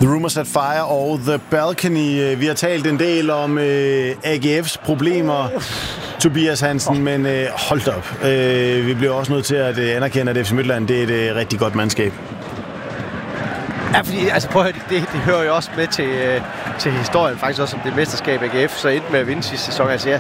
The Rumours at Fire og The Balcony. Vi har talt en del om AGF's problemer, Tobias Hansen, men hold op. Vi bliver også nødt til at anerkende, at FC Midtjylland det er et rigtig godt mandskab. Ja, fordi, altså prøv at høre, det hører jo også med til historien, faktisk også om det mesterskab AGF, så endte med at vinde sidste sæson. Altså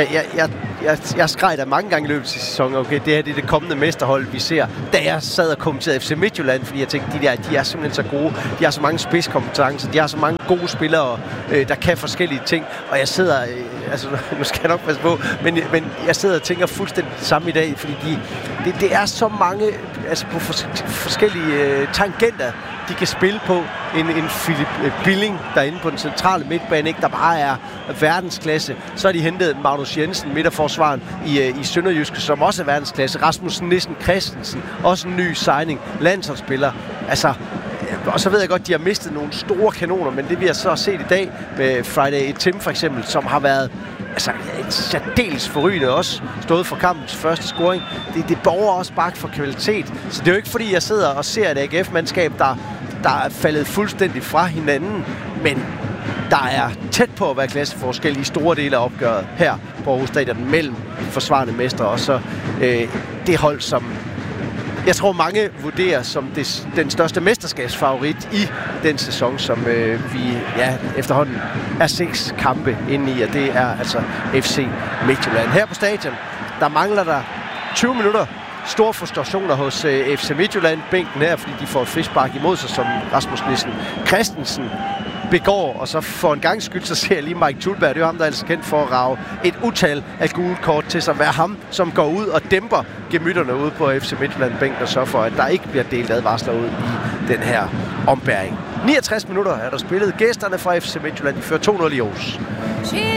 jeg skreg der mange gange i løbet af sidste sæson, okay, det her det er det kommende mesterhold, vi ser, da jeg sad og kommenterede FC Midtjylland, fordi jeg tænkte, de er simpelthen så gode, de har så mange spidskompetencer, de har så mange gode spillere, der kan forskellige ting, og jeg sidder, altså nu skal jeg nok passe på, men jeg sidder og tænker fuldstændig det samme i dag, fordi det er så mange, altså på forskellige tangenter, de kan spille på. En Philip Billing derinde på den centrale midtbane, ikke, der bare er verdensklasse. Så har de hentet Magnus Jensen, midterforsvaren i Sønderjyske, som også er verdensklasse. Rasmus Nissen Christensen, også en ny signing, landsholdsspiller. Altså, og så ved jeg godt, de har mistet nogle store kanoner, men det vi har så set i dag med Friday Tim for eksempel, som har været altså særdeles forrygende også, stået for kampens første scoring. Det borger også bare for kvalitet. Så det er jo ikke fordi, jeg sidder og ser et AGF-mandskab, der er faldet fuldstændig fra hinanden, men der er tæt på at være klasseforskel i store dele af opgøret her på Aarhus Stadion mellem forsvarende mestre og så det hold, som jeg tror mange vurderer som den største mesterskabsfavorit i den sæson, som vi efterhånden er 6 kampe inde i, og det er altså FC Midtjylland. Her på stadion, der mangler der 20 minutter. Store frustrationer hos FC Midtjylland-bænken her, fordi de får et frispark imod sig, som Rasmus Nissen Christensen begår, og så for en gang skyld, så ser jeg lige Mike Thulberg, det er ham, der er altså kendt for at rage et utal af gule kort til sig, være ham, som går ud og dæmper gemytterne ude på FC Midtjylland-bænken, og så for, at der ikke bliver delt advarsler ud i den her ombæring. 69 minutter er der spillet. Gæsterne fra FC Midtjylland, de fører 2-0 i Aarhus.